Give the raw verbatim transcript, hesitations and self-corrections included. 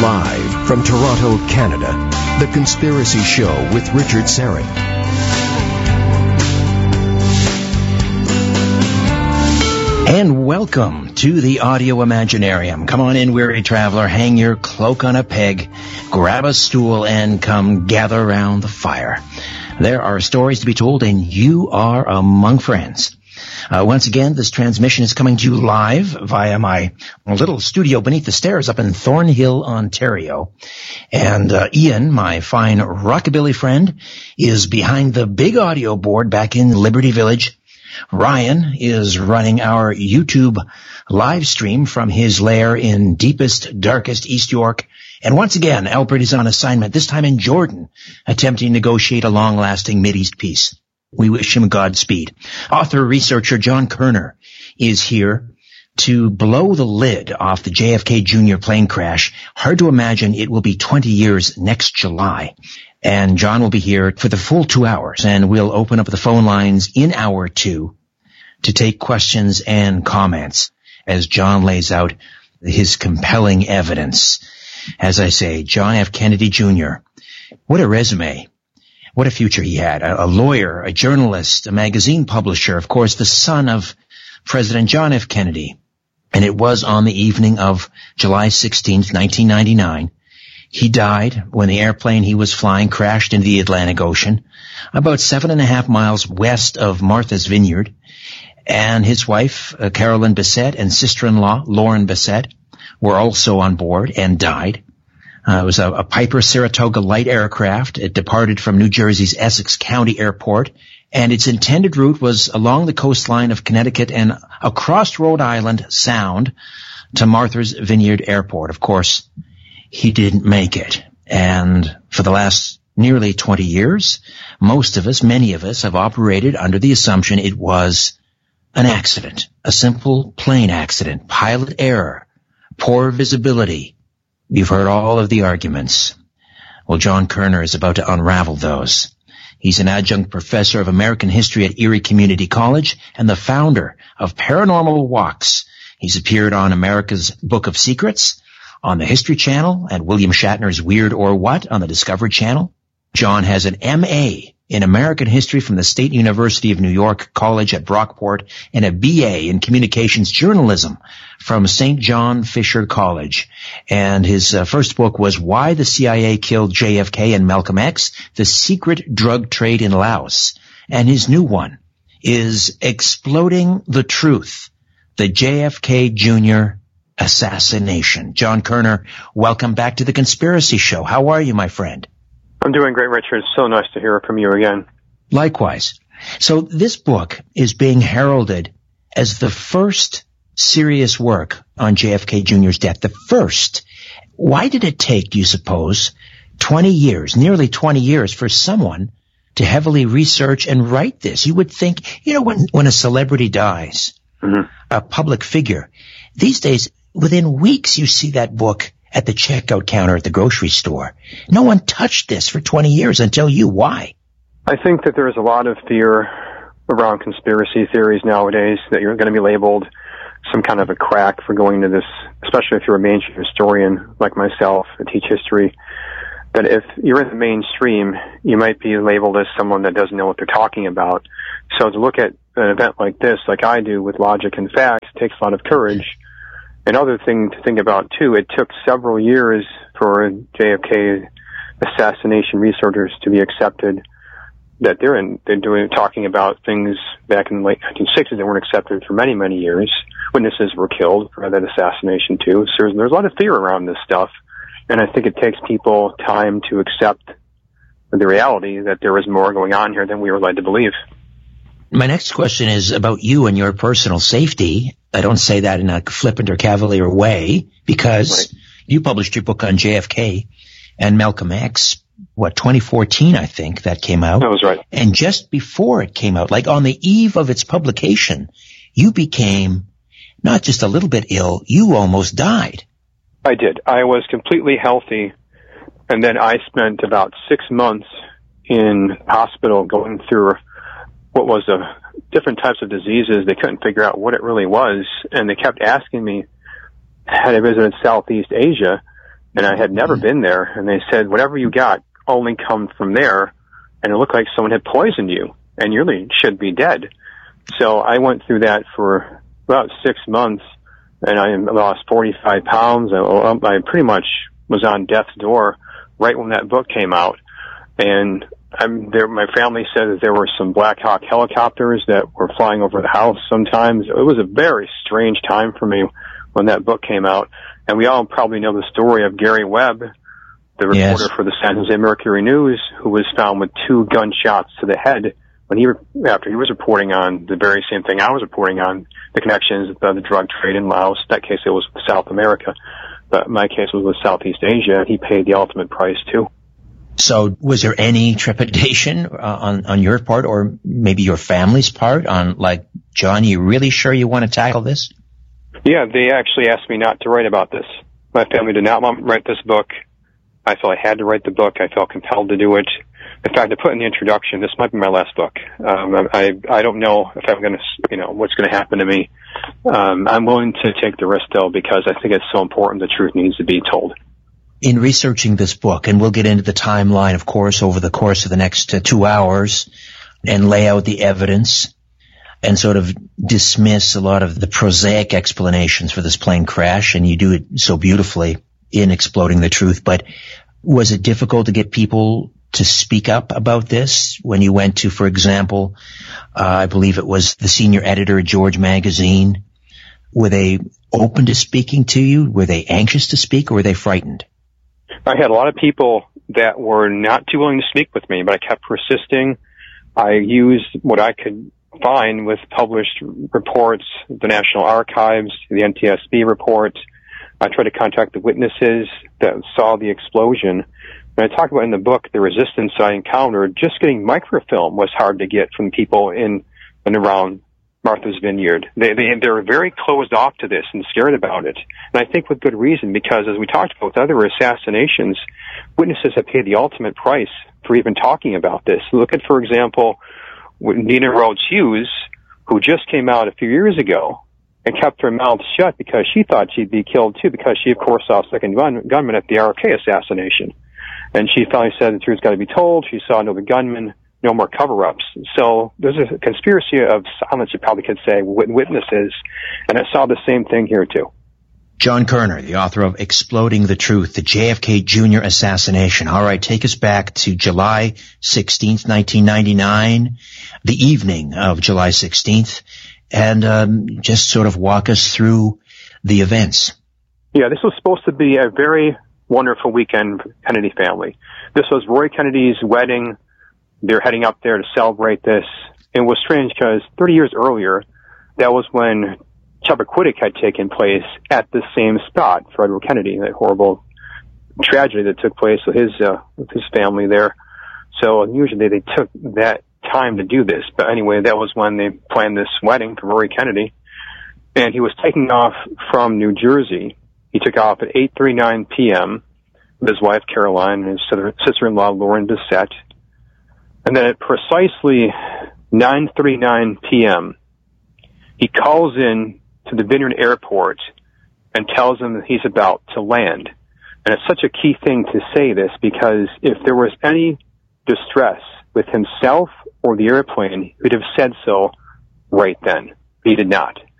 Live from Toronto, Canada, The Conspiracy Show with Richard Syrett. And welcome to the Audio Imaginarium. Come on in, weary traveler, hang your cloak on a peg, grab a stool, and come gather around the fire. There are stories to be told, and you are among friends. Uh, once again, this transmission is coming to you live via my little studio beneath the stairs up in Thornhill, Ontario. And uh, Ian, my fine rockabilly friend, is behind the big audio board back in Liberty Village. Ryan is running our YouTube live stream from his lair in deepest, darkest East York. And once again, Albert is on assignment, this time in Jordan, attempting to negotiate a long-lasting Mideast peace. We wish him Godspeed. Author-researcher John Kerner is here to blow the lid off the J F K Junior plane crash. Hard to imagine it will be twenty years next July. And John will be here for the full two hours, and we'll open up the phone lines in hour two to take questions and comments as John lays out his compelling evidence. As I say, John F. Kennedy Junior, what a resume. What a future he had. A, a lawyer, a journalist, a magazine publisher, of course, the son of President John F. Kennedy. And it was on the evening of July sixteenth, nineteen ninety-nine. He died when the airplane he was flying crashed into the Atlantic Ocean, about seven and a half miles west of Martha's Vineyard. And his wife, uh, Carolyn Bessette, and sister-in-law, Lauren Bessette, were also on board and died. Uh, it was a, a Piper Saratoga light aircraft. It departed from New Jersey's Essex County Airport, and its intended route was along the coastline of Connecticut and across Rhode Island Sound to Martha's Vineyard Airport. Of course, he didn't make it. And for the last nearly twenty years, most of us, many of us, have operated under the assumption it was an accident, a simple plane accident, pilot error, poor visibility. You've heard all of the arguments. Well, John Kerner is about to unravel those. He's an adjunct professor of American history at Erie Community College and the founder of Paranormal Walks. He's appeared on America's Book of Secrets, on the History Channel, and William Shatner's Weird or What on the Discovery Channel. John has an M A in American history from the State University of New York College at Brockport and a B A in communications journalism from Saint John Fisher College. And his uh, first book was Why the C I A Killed J F K and Malcolm X, The Secret Drug Trade in Laos. And his new one is Exploding the Truth, the J F K Junior Assassination. John Kerner, welcome back to The Conspiracy Show. How are you, my friend? I'm doing great, Richard. It's so nice to hear from you again. Likewise. So this book is being heralded as the first serious work on J F K Junior's death. The first. Why did it take, do you suppose, twenty years, nearly twenty years for someone to heavily research and write this? You would think, you know, when, when a celebrity dies, mm-hmm. a public figure, these days, within weeks, you see that book at the checkout counter at the grocery store. No one touched this for twenty years until you. Why? I think that there is a lot of fear around conspiracy theories nowadays that you're going to be labeled some kind of a crack for going into this, especially if you're a mainstream historian like myself, I teach history, that if you're in the mainstream, you might be labeled as someone that doesn't know what they're talking about. So to look at an event like this, like I do with logic and facts, takes a lot of courage. Another thing to think about, too, it took several years for J F K assassination researchers to be accepted that they're in, they're doing, talking about things back in the late nineteen sixties that weren't accepted for many, many years. Witnesses were killed for that assassination, too. So there's, there's a lot of fear around this stuff, and I think it takes people time to accept the reality that there is more going on here than we were led to believe. My next question is about you and your personal safety. I don't say that in a flippant or cavalier way, because right. you published your book on J F K and Malcolm X, what, twenty fourteen, I think, that came out. That was right. And just before it came out, like on the eve of its publication, you became not just a little bit ill, you almost died. I did. I was completely healthy, and then I spent about six months in hospital going through what was a different types of diseases. They couldn't figure out what it really was, and they kept asking me, had I visited Southeast Asia, And I had never been there, and they said, whatever you got only come from there, and it looked like someone had poisoned you, and you really should be dead. So I went through that for about six months, and I lost forty-five pounds. I, I pretty much was on death's door right when that book came out. And I'm there, my family said that there were some Black Hawk helicopters that were flying over the house sometimes. It was a very strange time for me when that book came out. And we all probably know the story of Gary Webb, the reporter Yes. for the San Jose Mercury News, who was found with two gunshots to the head when he, after he was reporting on the very same thing I was reporting on, the connections of the drug trade in Laos. In that case, it was with South America. But my case was with Southeast Asia, and he paid the ultimate price, too. So was there any trepidation uh, on, on your part, or maybe your family's part, on, like, John, you really sure you want to tackle this? Yeah, they actually asked me not to write about this. My family did not want me to write this book. I felt I had to write the book. I felt compelled to do it. In fact, I put in the introduction, this might be my last book. Um, I I don't know if I'm going to, you know, what's going to happen to me. Um, I'm willing to take the risk, though, because I think it's so important the truth needs to be told. In researching this book, and we'll get into the timeline, of course, over the course of the next uh, two hours, and lay out the evidence, and sort of dismiss a lot of the prosaic explanations for this plane crash, and you do it so beautifully in Exploding the Truth. But was it difficult to get people to speak up about this when you went to, for example, uh, I believe it was the senior editor at George Magazine? Were they open to speaking to you? Were they anxious to speak, or were they frightened? I had a lot of people that were not too willing to speak with me, but I kept persisting. I used what I could find with published reports, the National Archives, the N T S B report. I tried to contact the witnesses that saw the explosion. And I talk about in the book the resistance I encountered. Just getting microfilm was hard to get from people in and around Martha's Vineyard. They, they, they're very closed off to this and scared about it. And I think with good reason, because as we talked about with other assassinations, witnesses have paid the ultimate price for even talking about this. Look at, for example, Nina Rhodes Hughes, who just came out a few years ago and kept her mouth shut because she thought she'd be killed too, because she, of course, saw a second gun, gunman at the R F K assassination. And she finally said the truth's got to be told. She saw another gunman, no more cover-ups. So there's a conspiracy of silence, you probably could say, with witnesses, and I saw the same thing here too. John Kerner, the author of Exploding the Truth, the J F K Junior assassination. All right, take us back to July sixteenth, nineteen ninety-nine, the evening of July sixteenth, and um, just sort of walk us through the events. Yeah, this was supposed to be a very wonderful weekend for the Kennedy family. This was Roy Kennedy's wedding. They're heading up there to celebrate this. It was strange because thirty years earlier, that was when Chappaquiddick had taken place at the same spot for Edward Kennedy, that horrible tragedy that took place with his uh, with his family there. So unusually they took that time to do this. But anyway, that was when they planned this wedding for Roy Kennedy. And he was taking off from New Jersey. He took off at eight thirty-nine p.m. with his wife Caroline and his sister-in-law Lauren Bissett. And then at precisely nine thirty-nine p.m., he calls in to the Vineyard Airport and tells them that he's about to land. And it's such a key thing to say this, because if there was any distress with himself or the airplane, he would have said so right then. He did not.